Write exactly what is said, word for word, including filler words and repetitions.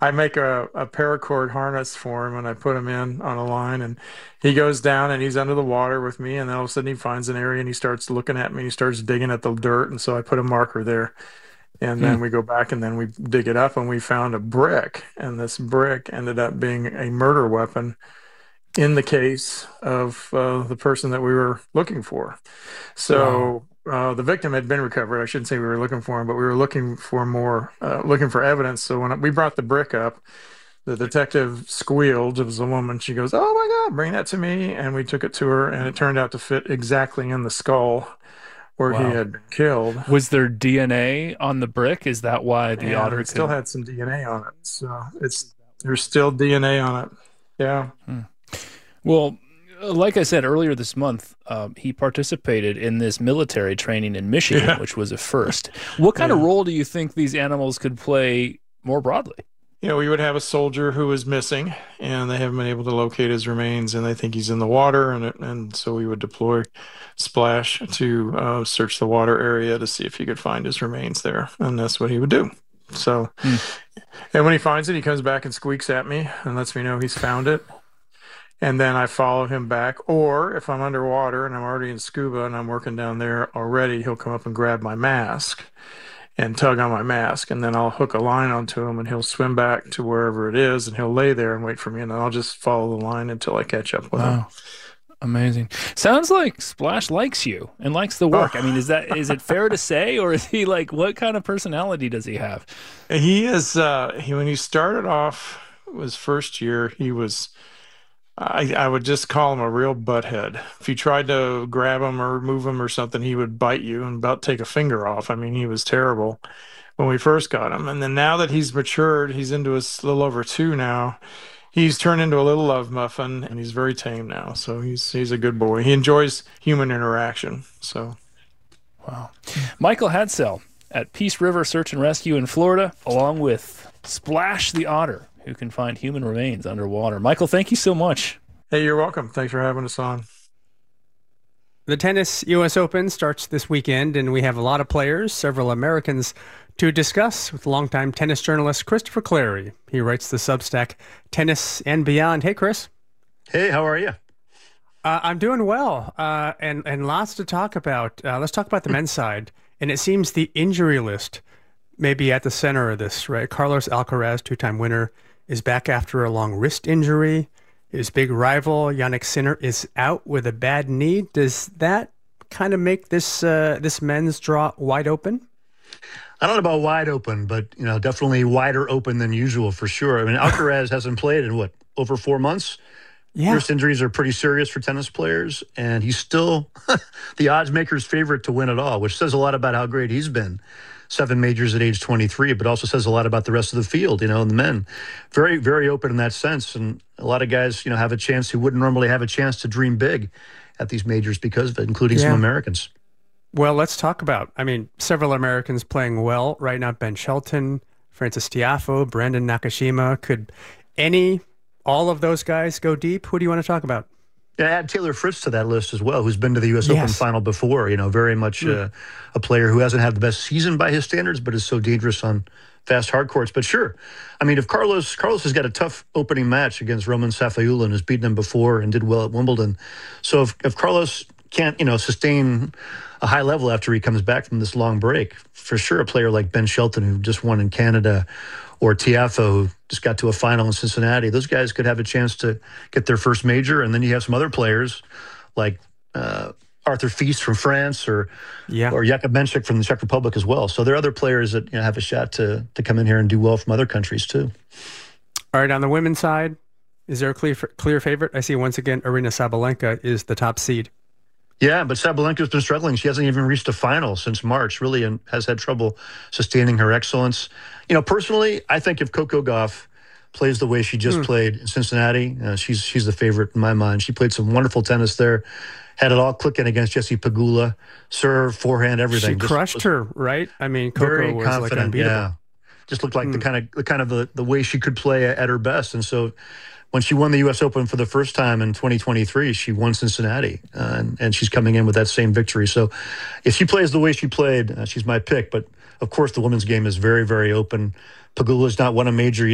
I make a, a paracord harness for him and I put him in on a line and he goes down and he's under the water with me. And then all of a sudden he finds an area and he starts looking at me and he starts digging at the dirt. And so I put a marker there. And then Hmm. we go back and then we dig it up and we found a brick. And this brick ended up being a murder weapon in the case of uh, the person that we were looking for. So uh, the victim had been recovered. I shouldn't say we were looking for him, but we were looking for more, uh, looking for evidence. So when we brought the brick up, the detective squealed. It was a woman. She goes, "Oh my God, bring that to me." And we took it to her, and it turned out to fit exactly in the skull where he Wow. had been killed. Was there D N A on the brick? Is that why the And otter it still could... had some D N A on it. So it's there's still D N A on it. Yeah. Well, like I said earlier this month, um, he participated in this military training in Michigan, Yeah. which was a first. What kind of Yeah. role do you think these animals could play more broadly? You know, we would have a soldier who was missing, and they haven't been able to locate his remains, and they think he's in the water, and it, and so we would deploy Splash to uh, search the water area to see if he could find his remains there, and that's what he would do. So, Hmm. and when he finds it, he comes back and squeaks at me and lets me know he's found it. And then I follow him back. Or if I'm underwater and I'm already in scuba and I'm working down there already, he'll come up and grab my mask and tug on my mask. And then I'll hook a line onto him and he'll swim back to wherever it is and he'll lay there and wait for me. And then I'll just follow the line until I catch up with him. Wow. Amazing. Sounds like Splash likes you and likes the work. I mean, is that is it fair to say, or is he like, what kind of personality does he have? He is, uh, he, when he started off his first year, he was, I, I would just call him a real butthead. If you tried to grab him or move him or something, he would bite you and about take a finger off. I mean, he was terrible when we first got him. And then now that he's matured, he's into his little over two now. He's turned into a little love muffin and he's very tame now. So he's he's a good boy. He enjoys human interaction. So, Wow. Michael Hadsell at Peace River Search and Rescue in Florida, along with Splash the otter, who can find human remains underwater. Michael, thank you so much. hey, you're welcome. Thanks for having us on. The Tennis U S Open starts this weekend, and we have a lot of players, several Americans, to discuss with longtime tennis journalist Christopher Clarey. He writes the Substack Tennis and Beyond. Hey, Chris. Hey, how are you? Uh, I'm doing well, uh, and, and lots to talk about. Uh, let's talk about the men's side. And it seems the injury list may be at the center of this, right? Carlos Alcaraz, two-time winner, is back after a long wrist injury. His big rival, Yannick Sinner, is out with a bad knee. Does that kind of make this uh, this men's draw wide open? I don't know about wide open, but you know, definitely wider open than usual for sure. I mean, Alcaraz hasn't played in what, over four months? Yeah. Wrist injuries are pretty serious for tennis players, and he's still the odds maker's favorite to win it all, which says a lot about how great he's been. Seven majors at age twenty-three, but also says a lot about the rest of the field, you know, and the men. Very, very open in that sense. And a lot of guys, you know, have a chance who wouldn't normally have a chance to dream big at these majors because of it, including Yeah. some Americans. Well, let's talk about, I mean, several Americans playing well right now. Ben Shelton, Francis Tiafoe, Brandon Nakashima. Could any, all of those guys go deep? Who do you want to talk about? Yeah, add Taylor Fritz to that list as well, who's been to the U S Open Yes. final before. You know, very much uh, a player who hasn't had the best season by his standards, but is so dangerous on fast hard courts. But sure, I mean, if Carlos Carlos has got a tough opening match against Roman Safiullin, who's beaten him before and did well at Wimbledon. So if, if Carlos can't, you know, sustain a high level after he comes back from this long break, for sure, a player like Ben Shelton, who just won in Canada, or Tiafoe, who just got to a final in Cincinnati, those guys could have a chance to get their first major. And then you have some other players like uh, Arthur Fils from France, or Yeah. or Jakub Menchik from the Czech Republic as well. So there are other players that, you know, have a shot to to come in here and do well from other countries too. All right, on the women's side, is there a clear clear favorite? I see once again Aryna Sabalenka is the top seed. Yeah, but Sabalenka's been struggling. She hasn't even reached a final since March, really, and has had trouble sustaining her excellence. You know, personally, I think if Coco Gauff plays the way she just Hmm. played in Cincinnati, uh, she's she's the favorite in my mind. She played some wonderful tennis there, had it all clicking against Jessie Pegula, serve, forehand, everything. She Just crushed was her, right? I mean, Coco very was like confident. unbeatable. Yeah, just looked like the Hmm. kind of the kind of the, the way she could play at her best. And so, when she won the U S Open for the first time in twenty twenty-three, she won Cincinnati, uh, and, and she's coming in with that same victory. So if she plays the way she played, uh, she's my pick. But, of course, the women's game is very, very open. Pegula's not won a major